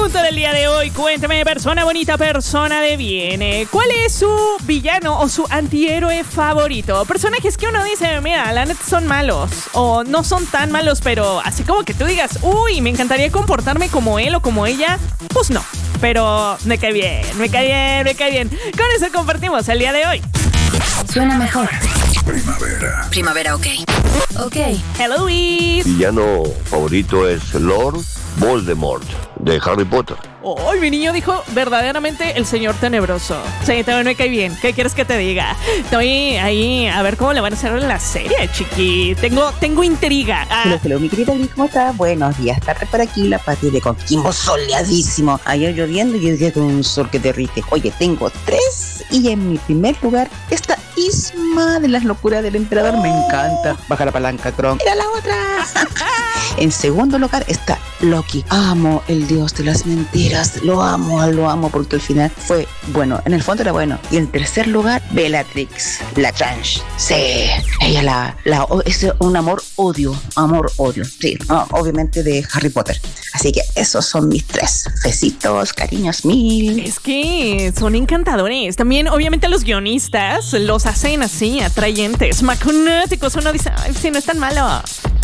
pregunta del día de hoy. Cuéntame, persona bonita, persona de bien, ¿cuál es su villano o su antihéroe favorito? Personajes que uno dice, mira, la neta son malos o no son tan malos, pero así como que tú digas, uy, me encantaría comportarme como él o como ella, pues no. Pero me cae bien, me cae bien, me cae bien. Con eso compartimos el día de hoy. Suena mejor. Primavera. Primavera, ok. Ok. Hello, Luis. Villano favorito es Lord Voldemort de Harry Potter. Hoy mi niño dijo verdaderamente el señor tenebroso. Sí, también me cae bien. ¿Qué quieres que te diga? Estoy ahí a ver cómo le van a hacer en la serie, chiqui. Tengo intriga. Hello, mi querida Liz, ¿cómo estás? Buenos días, tarde por aquí, la Pati de Coquimbo, soleadísimo. Ayer lloviendo y hoy día con un sol que derrite. Oye, tengo 3 y en mi primer lugar está Isma de las locuras del emperador. Me encanta. Baja la palanca, Kronk. Mira la otra. En segundo lugar está Loki. Amo el dios de las mentiras. Lo amo porque al final fue bueno. En el fondo era bueno. Y en tercer lugar, Bellatrix Lestrange. Sí, ella es un amor-odio. Amor-odio. Sí, obviamente de Harry Potter. Así que esos son mis 3. Besitos, cariños mil. Es que son encantadores. También, obviamente, los guionistas los hacen así, atrayentes, magnéticos. Uno dice, ay, si no es tan malo.